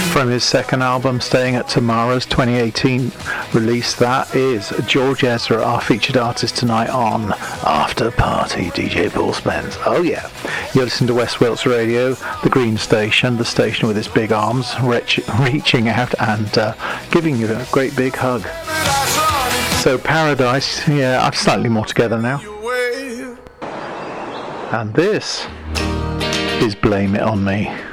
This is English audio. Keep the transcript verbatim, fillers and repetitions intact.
From his second album, Staying at Tamara's twenty eighteen release, that is George Ezra, our featured artist tonight on After Party, D J Paul Spence. Oh yeah, you're listening to West Wilts Radio, the Green Station, the station with its big arms, reach, reaching out and uh, giving you a great big hug. So Paradise, yeah, I'm slightly more together now. And this is Blame It On Me.